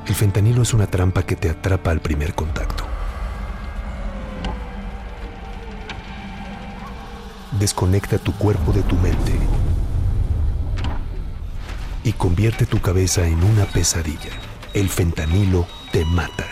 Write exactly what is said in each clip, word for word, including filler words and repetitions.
El fentanilo es una trampa que te atrapa al primer contacto. Desconecta tu cuerpo de tu mente y convierte tu cabeza en una pesadilla. El fentanilo te mata.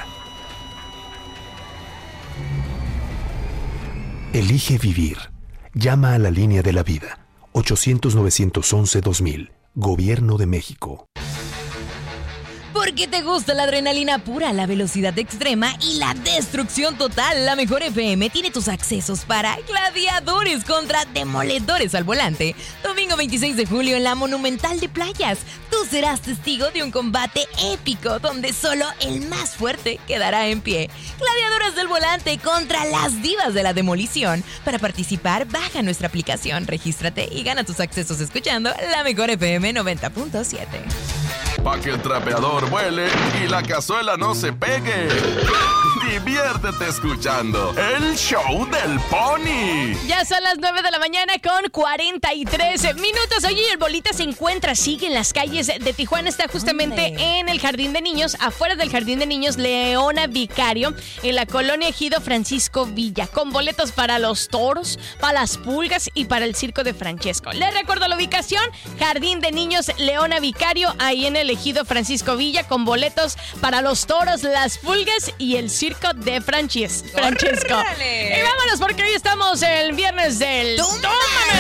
Elige vivir. Llama a la línea de la vida. ochocientos, novecientos once, dos mil. Gobierno de México. Porque te gusta la adrenalina pura, la velocidad extrema y la destrucción total. La Mejor F M tiene tus accesos para gladiadores contra demoledores al volante. Domingo veintiséis de julio en la Monumental de Playas. Tú serás testigo de un combate épico donde solo el más fuerte quedará en pie. Gladiadoras del volante contra las divas de la demolición. Para participar, baja nuestra aplicación, regístrate y gana tus accesos escuchando La Mejor F M noventa punto siete. Pa' que el trapeador vuele y la cazuela no se pegue. Diviértete escuchando el show del Pony. Ya son las nueve de la mañana con cuarenta y tres minutos. Oye, el Bolita se encuentra, sigue en las calles de Tijuana. Está justamente ¿Dónde? En el Jardín de Niños, afuera del Jardín de Niños Leona Vicario, en la colonia Ejido Francisco Villa, con boletos para los toros, para las pulgas y para el circo de Francesco. Les recuerdo la ubicación: Jardín de Niños Leona Vicario, ahí en el Ejido Francisco Villa, con boletos para los toros, las pulgas y el circo de Franches- Francesco. ¡Órale! Y vámonos, porque hoy estamos el viernes del Tómame